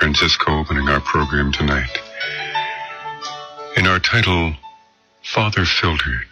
Francisco, opening our program tonight. In our title, Father Filtered.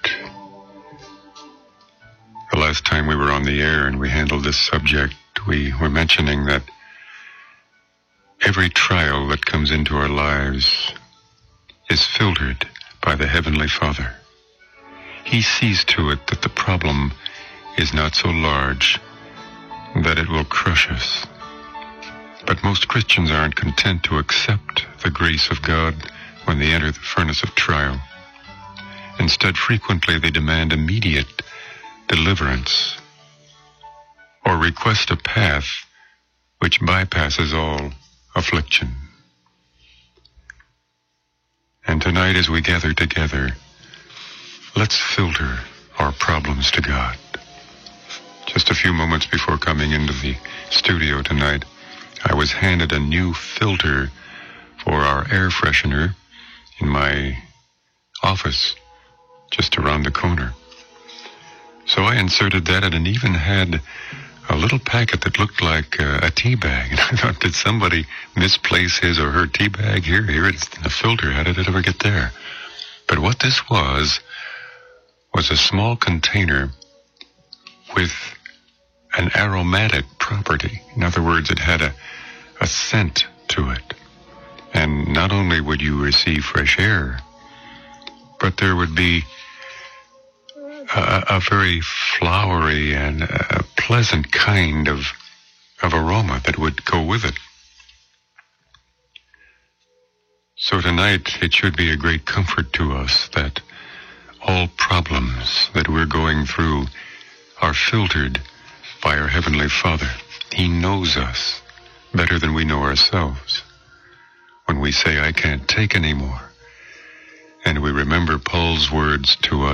The last time we were on the air and we handled this subject, we were mentioning that every trial that comes into our lives is filtered by the Heavenly Father. He sees to it that the problem is not so large that it will crush us. But most Christians aren't content to accept the grace of God when they enter the furnace of trial. Instead, frequently they demand immediate deliverance or request a path which bypasses all affliction. And tonight, as we gather together, let's filter our problems to God. Just a few moments before coming into the studio tonight, I was handed a new filter for our air freshener in my office just around the corner. So I inserted that, and it even had a little packet that looked like a tea bag. And I thought, did somebody misplace his or her tea bag here? Here it's in the filter. How did it ever get there? But what this was a small container with an aromatic property. In other words, it had a scent to it. And not only would you receive fresh air, but there would be a very flowery and a pleasant kind of aroma that would go with it. So tonight, it should be a great comfort to us that all problems that we're going through are filtered by our Heavenly Father. He knows us better than we know ourselves. When we say, I can't take anymore, and we remember Paul's words to us,